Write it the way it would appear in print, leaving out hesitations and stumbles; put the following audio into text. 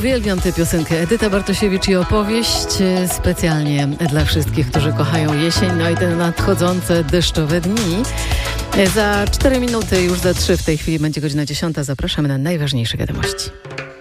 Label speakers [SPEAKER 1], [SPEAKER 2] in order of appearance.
[SPEAKER 1] Uwielbiam tę piosenkę. Edyta Bartosiewicz i opowieść specjalnie dla wszystkich, którzy kochają jesień, no i te nadchodzące deszczowe dni. Za 4 minuty, już za 3 w tej chwili będzie godzina 10. Zapraszamy na najważniejsze wiadomości.